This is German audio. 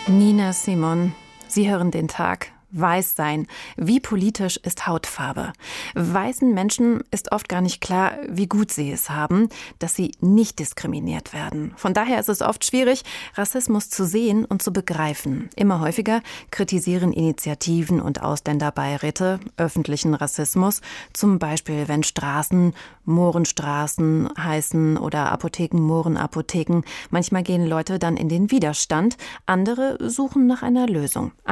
Nina Simon, Sie hören den Tag. Weiß sein. Wie politisch ist Hautfarbe? Weißen Menschen ist oft gar nicht klar, wie gut sie es haben, dass sie nicht diskriminiert werden. Von daher ist es oft schwierig, Rassismus zu sehen und zu begreifen. Immer häufiger kritisieren Initiativen und Ausländerbeiräte öffentlichen Rassismus. Zum Beispiel, wenn Straßen Mohrenstraßen heißen oder Apotheken Mohrenapotheken. Manchmal gehen Leute dann in den Widerstand. Andere suchen nach einer Lösung.